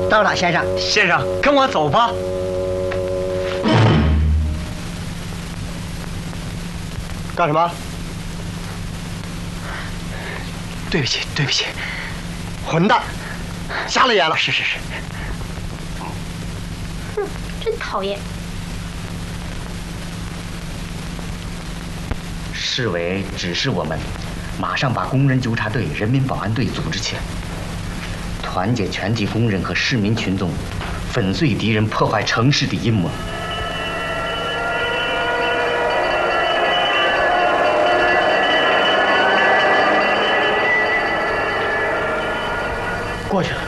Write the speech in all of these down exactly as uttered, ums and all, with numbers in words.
到了，先生。 先生，跟我走吧。 干什么？ 对不起，对不起， 混蛋，瞎了眼了！ 是是是。 哼，真讨厌。 市委指示我们，马上把工人纠察队、人民保安队组织起来，团结全体工人和市民群众，粉碎敌人破坏城市的阴谋。 过去了。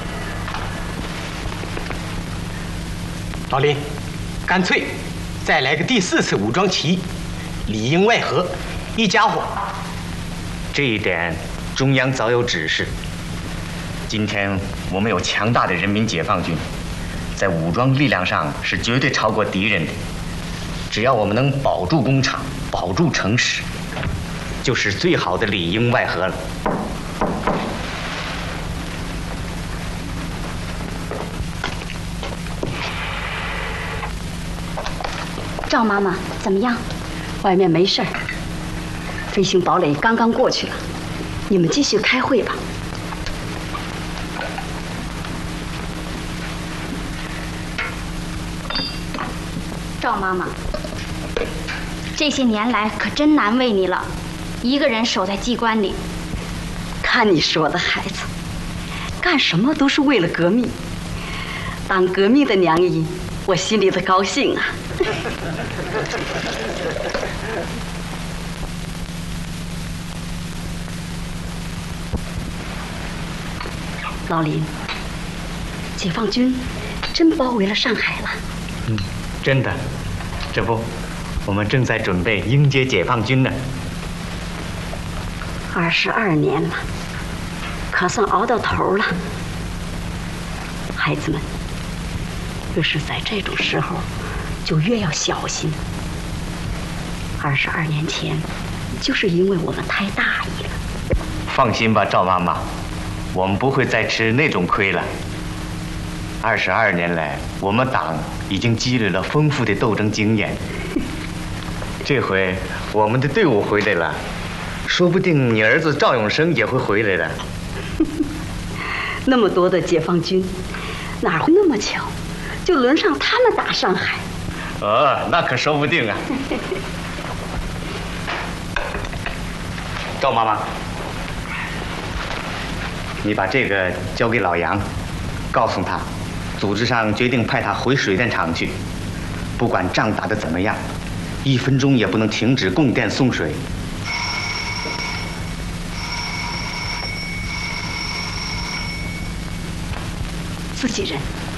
老林，干脆再来个第四次武装起义，里应外合，一家伙。 这一点中央早有指示。今天我们有强大的人民解放军，在武装力量上是绝对超过敌人的。只要我们能保住工厂，保住城市，就是最好的里应外合了。 赵妈妈怎么样？ 外面没事儿，飞行堡垒刚刚过去了，你们继续开会吧。 赵妈妈，这些年来可真难为你了，一个人守在机关里。 看你说的，孩子，干什么都是为了革命。当革命的娘姨，我心里的高兴啊。老林，解放军真包围了上海了。 嗯，真的。这不，我们正在准备迎接解放军呢。 二十二年了，可算熬到头了。孩子们，越是在这种时候，就越要小心。二十二年前，就是因为我们太大意了。 放心吧，赵妈妈，我们不会再吃那种亏了。二十二年来，我们党已经积累了丰富的斗争经验。这回我们的队伍回来了，说不定你儿子赵永生也会回来的。 那么多的解放军，哪会那么巧，就轮上他们打上海？ 哦，那可说不定啊。赵妈妈，你把这个交给老杨，告诉他，组织上决定派他回水电厂去，不管仗打得怎么样，一分钟也不能停止供电送水。 自己人。